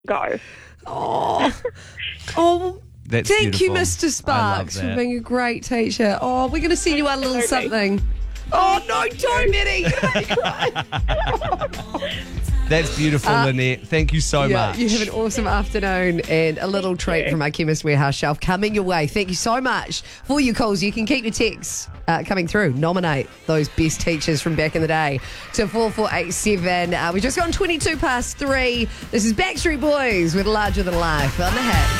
go. Oh, That's thank you, beautiful. Mr. Sparks, I for love that. being a great teacher. Oh, we're going to send you our little Absolutely. something. Oh, no, don't, Eddie. You're going to make me cry. That's beautiful, Lynette. Thank you so much. You have an awesome afternoon and a little treat from our Chemist Warehouse shelf coming your way. Thank you so much for your calls. You can keep your texts coming through. Nominate those best teachers from back in the day to 4487. We've just gone 22 past 3. This is Backstreet Boys with Larger Than Life on the Hits.